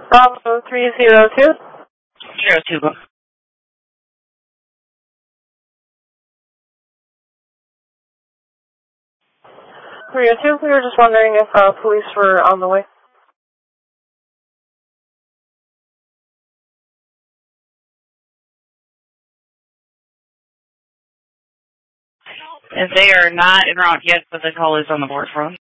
Bravo 302. 02. 302, we were just wondering if police were on the way. If they are not en route yet, but the call is on the board for them.